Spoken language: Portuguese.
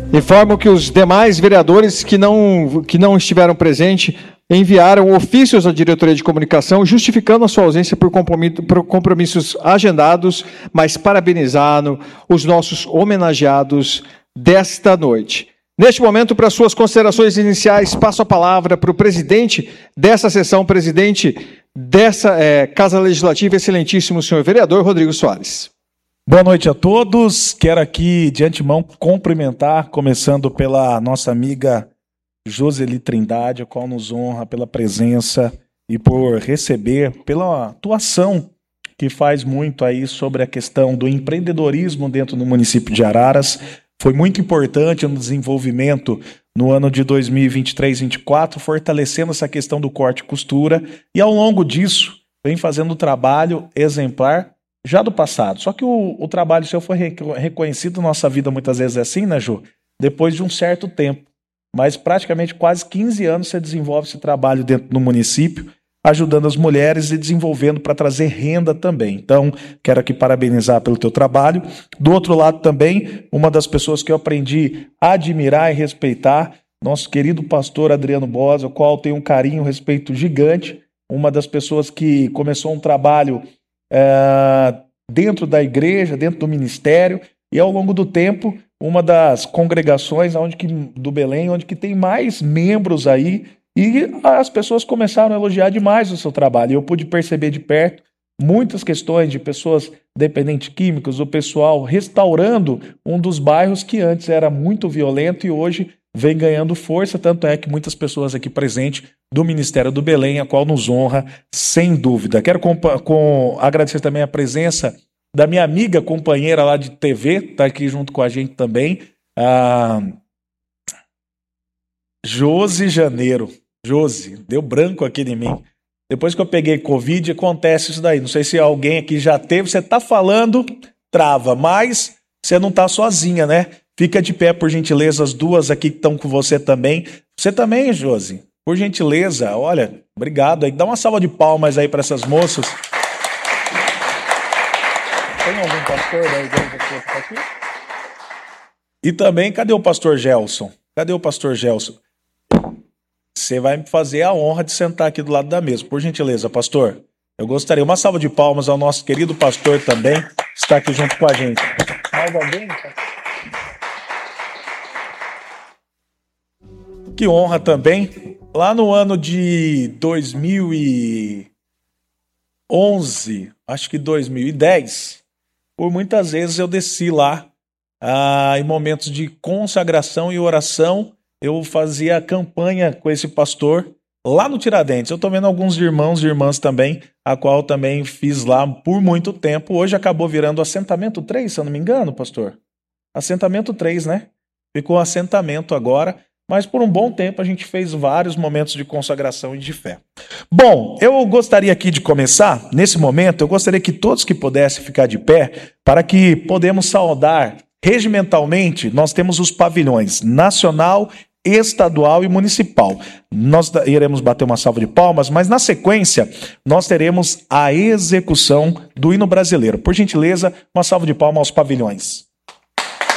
Informo que os demais vereadores que não estiveram presentes enviaram ofícios à diretoria de comunicação justificando a sua ausência por compromissos agendados, mas parabenizando os nossos homenageados desta noite. Neste momento, para suas considerações iniciais, passo a palavra para o presidente dessa sessão, presidente dessa Casa Legislativa, excelentíssimo senhor vereador Rodrigo Soares. Boa noite a todos. Quero aqui, de antemão, cumprimentar, começando pela nossa amiga Joseli Trindade, a qual nos honra pela presença e por receber, pela atuação que faz muito aí sobre a questão do empreendedorismo dentro do município de Araras. Foi muito importante no desenvolvimento no ano de 2023-24, fortalecendo essa questão do corte e costura, e ao longo disso vem fazendo um trabalho exemplar já do passado. Só que o trabalho seu foi reconhecido, nossa vida muitas vezes é assim, né, Ju? Depois de um certo tempo, mas praticamente quase 15 anos você desenvolve esse trabalho dentro do município, ajudando as mulheres e desenvolvendo para trazer renda também. Então, quero aqui parabenizar pelo teu trabalho. Do outro lado também, uma das pessoas que eu aprendi a admirar e respeitar, nosso querido pastor Adriano Bosa, o qual tem um carinho, um respeito gigante, uma das pessoas que começou um trabalho dentro da igreja, dentro do ministério, e ao longo do tempo, uma das congregações do Belém, onde que tem mais membros aí, e as pessoas começaram a elogiar demais o seu trabalho. Eu pude perceber de perto muitas questões de pessoas dependentes químicos, o pessoal restaurando um dos bairros que antes era muito violento e hoje vem ganhando força, tanto é que muitas pessoas aqui presentes do Ministério do Belém, a qual nos honra, sem dúvida. Quero agradecer também a presença da minha amiga companheira lá de TV, está aqui junto com a gente também, a Josi Janeiro. Josi, deu branco aqui em mim. Depois que eu peguei Covid, acontece isso daí. Não sei se alguém aqui já teve, você está falando, trava, mas você não está sozinha, né? Fica de pé, por gentileza, as duas aqui que estão com você também. Você também, Josi, por gentileza, olha, obrigado aí. Dá uma salva de palmas aí para essas moças. Tem algum pastor da igreja que está aqui? E também, cadê o pastor Gelson? Cadê o pastor Gelson? Você vai me fazer a honra de sentar aqui do lado da mesa, por gentileza, pastor. Eu gostaria, uma salva de palmas ao nosso querido pastor também, que está aqui junto com a gente. Mais alguém, cara? Que honra também. Lá no ano de 2011, acho que 2010, por muitas vezes eu desci lá em momentos de consagração e oração. Eu fazia campanha com esse pastor lá no Tiradentes. Eu estou vendo alguns irmãos e irmãs também, a qual também fiz lá por muito tempo. Hoje acabou virando assentamento 3, se eu não me engano, pastor. Assentamento 3, né? Ficou assentamento agora, mas por um bom tempo a gente fez vários momentos de consagração e de fé. Bom, eu gostaria aqui de começar, nesse momento, eu gostaria que todos que pudessem ficar de pé, para que podemos saudar regimentalmente. Nós temos os pavilhões nacional, estadual e municipal. Nós iremos bater uma salva de palmas, mas na sequência nós teremos a execução do hino brasileiro. Por gentileza, uma salva de palmas aos pavilhões.